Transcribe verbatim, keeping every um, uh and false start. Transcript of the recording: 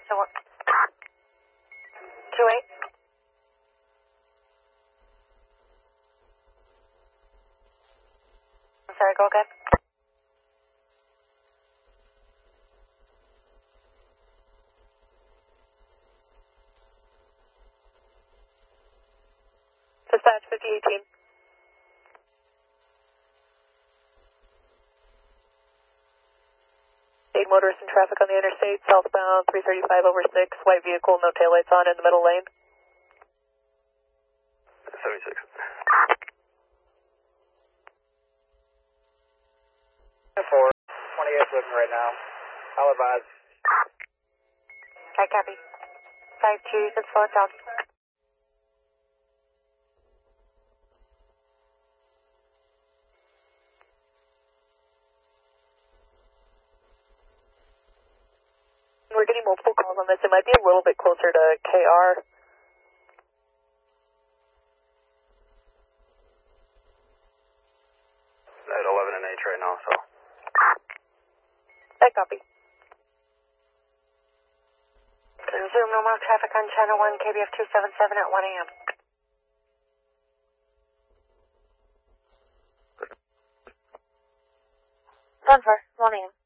So what? Two eight. I'm sorry, go again. Dispatch fifty eighteen. Eight motorists in traffic on the interstate, southbound three thirty-five over six, white vehicle, no taillights on in the middle lane. seventy-six. four, twenty-eight looking right now. I'll advise. I copy. five two, you can slow it down. We're getting multiple calls on this. It might be a little bit closer to K R. At eleven and H right now, so. I copy. Resume normal traffic on channel one, K B F two seven seven at one A M. Denver, one A M.